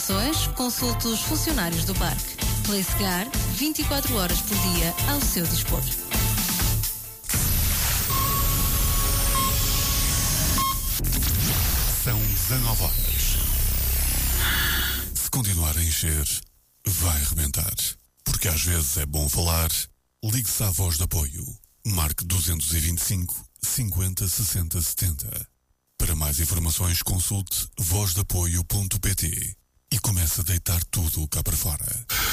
Consulte os funcionários do parque. Placegar, 24 horas por dia ao seu dispor. São 19 horas. Se continuar a encher, vai arrebentar. Porque às vezes é bom falar. Ligue-se à Voz de Apoio. Marque 225 50 60 70. Para mais informações, consulte vozdeapoio.pt e comece a deitar tudo cá para fora.